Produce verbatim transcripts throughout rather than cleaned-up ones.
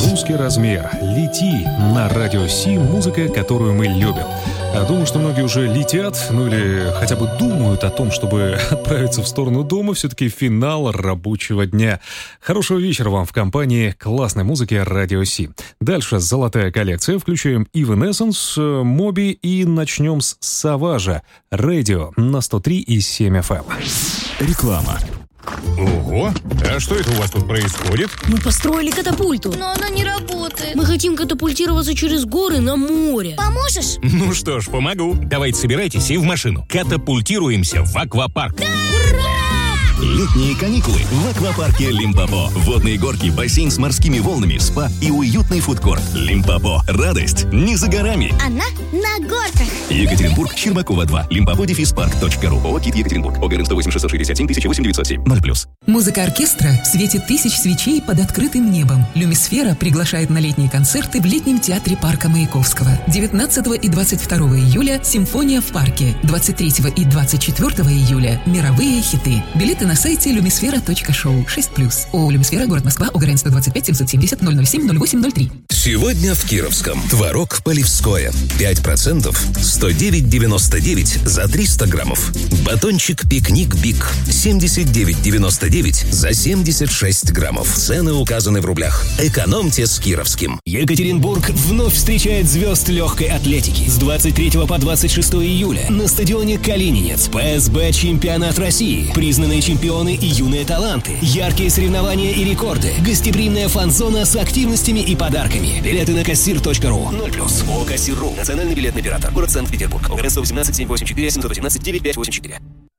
Русский размер. Лети на радио Си, музыка, которую мы любим. Думаю, что многие уже летят, ну или хотя бы думают о том, чтобы отправиться в сторону дома. Все-таки финал рабочего дня. Хорошего вечера вам в компании классной музыки радио Си. Дальше золотая коллекция. Включаем Evanescence, Моби и начнем с Savage. Radio на сто три и семь эф эм. Реклама. Ого, а что это у вас тут происходит? Мы построили катапульту. Но она не работает. Мы хотим катапультироваться через горы на море. Поможешь? Ну что ж, помогу. Давайте собирайтесь и в машину. Катапультируемся в аквапарк. Да! Летние каникулы в аквапарке Лимпопо. Водные горки, бассейн с морскими волнами, спа и уютный фудкорт. Лимпопо. Радость не за горами. Она на горках. Екатеринбург, Щербакова два. Лимпопо дефис парк точка ру. ООО «Кит Екатеринбург». ОГРН сто восемь шестьсот шестьдесят семь тысяча восемь девятьсот семь. ноль плюс. Музыка оркестра в свете тысяч свечей под открытым небом. Люмисфера приглашает на летние концерты в летнем театре парка Маяковского. девятнадцатого и двадцать второго июля «Симфония в парке». двадцать третьего и двадцать четвёртого июля «Мировые хиты». Билеты на сайте люмисфера точка шоу. шесть плюс. ООО «Люмисфера», город Москва, ОГРН сто двадцать пять семьсот семьдесят ноль ноль семь ноль восемь ноль три. Сегодня в Кировском. Творог Полевское. пять процентов. сто девять девяносто девять за триста граммов. Батончик Пикник Биг. семьдесят девять девяносто девять за семьдесят шесть граммов. Цены указаны в рублях. Экономьте с Кировским. Екатеринбург вновь встречает звезд легкой атлетики. С двадцать третьего по двадцать шестое июля на стадионе Калининец. ПСБ Чемпионат России. Признанные чемпионы и юные таланты. Яркие соревнования и рекорды. Гостеприимная фан-зона с активностями и подарками. Билеты на кассир точка ру. ноль плюс. ООО «Кассир.ру». Национальный билетный оператор. Город Санкт-Петербург. ОГРН сто восемнадцать семь восемь четыре семь один восемь девять пять восемь четыре.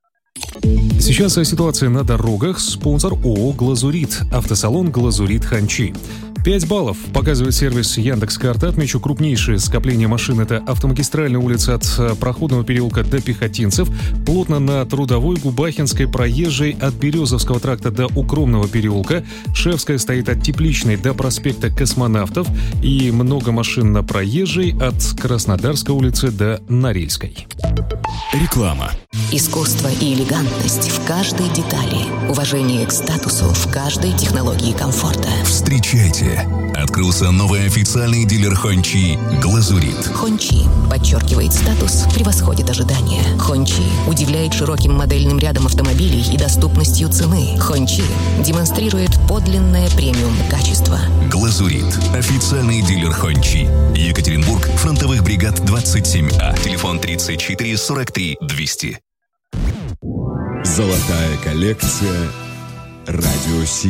Сейчас ситуация на дорогах. Спонсор ООО «Глазурит». Автосалон «Глазурит Ханчи». пять баллов показывает сервис Яндекс.Карта. Отмечу крупнейшее скопление машин. Это автомагистральная улица от Проходного переулка до Пехотинцев. Плотно на Трудовой, Губахинской, Проезжей, от Березовского тракта до Укромного переулка. Шефская стоит от Тепличной до проспекта Космонавтов. И много машин на Проезжей от Краснодарской улицы до Норильской. Реклама. Искусство и элегантность в каждой детали. Уважение к статусу в каждой технологии комфорта. Встречайте. Открылся новый официальный дилер Хончи «Глазурит». Хончи подчеркивает статус, превосходит ожидания. Хончи удивляет широким модельным рядом автомобилей и доступностью цены. Хончи демонстрирует подлинное премиум качество. «Глазурит». Официальный дилер Хончи. Екатеринбург, фронтовых бригад двадцать семь А. Телефон тридцать четыре сорок три двести. Золотая коллекция «Радио Си».